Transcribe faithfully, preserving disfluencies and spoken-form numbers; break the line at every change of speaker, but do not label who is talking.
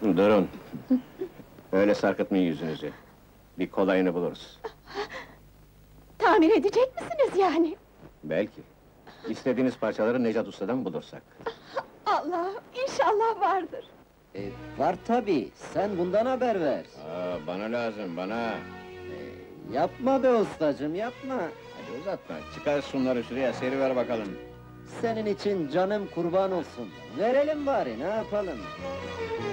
Durun! Öyle sarkıtmayın yüzünüzü. Bir kolayını buluruz.
Tamir edecek misiniz yani?
Belki. İstediğiniz parçaları Necat Usta'dan bulursak.
Allah, inşallah vardır.
E, var tabii, sen bundan haber ver.
Aa, bana lazım, bana!
Yapma be ustacım, yapma!
Hadi uzatma, çıkar şunları şuraya, seriver bakalım.
Senin için canım kurban olsun. Verelim bari, ne yapalım?